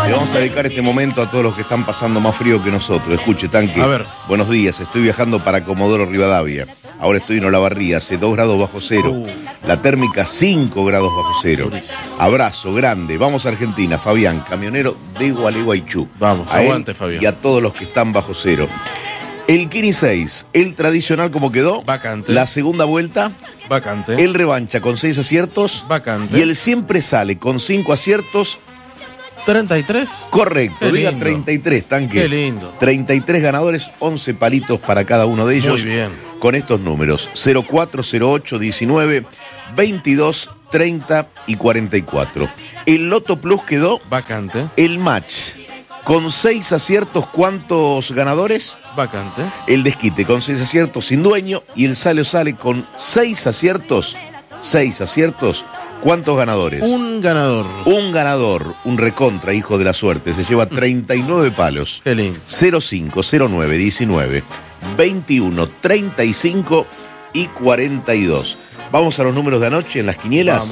Le vamos a dedicar este momento a todos los que están pasando más frío que nosotros. Escuche, Tanque. A ver. Buenos días, estoy viajando para Comodoro Rivadavia. Ahora estoy en Olavarría, hace 2 grados bajo cero. La térmica 5 grados bajo cero. Abrazo grande. Vamos a Argentina. Fabián, camionero de Gualeguaychú. Vamos, a aguante, él Fabián. y a todos los que están bajo cero. El Kini 6, el tradicional como quedó. Vacante. La segunda vuelta. Vacante. El revancha con 6 aciertos. Vacante. Y el siempre sale con 5 aciertos. 33. Correcto, Qué diga lindo. 33, Tanque. Qué lindo. 33 ganadores, 11 palitos para cada uno de ellos. Muy bien. Con estos números: 04, 08, 19, 22, 30 y 44. El Loto Plus quedó. Vacante. El match. Con 6 aciertos, ¿cuántos ganadores? Vacante. El desquite con 6 aciertos sin dueño. Y el sale o sale con 6 aciertos. 6 aciertos. ¿Cuántos ganadores? Un ganador. Un ganador, un recontra, hijo de la suerte. Se lleva 39 palos. Qué lindo. 05, 09, 19, 21, 35 y 42. Vamos a los números de anoche en las quinielas. Vamos.